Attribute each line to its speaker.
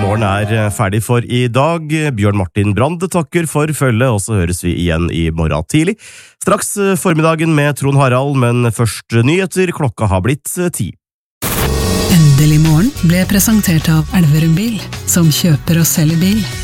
Speaker 1: Morgen ferdig for i dag. Bjørn Martin Brande takker for følget, og så høres vi igjen i morgen tidlig. Straks formiddagen med Trond Harald, men først nyheter. Klokka har blitt 10.
Speaker 2: Endelig morgen ble presentert av Elverum Bil, som kjøper og selger bil.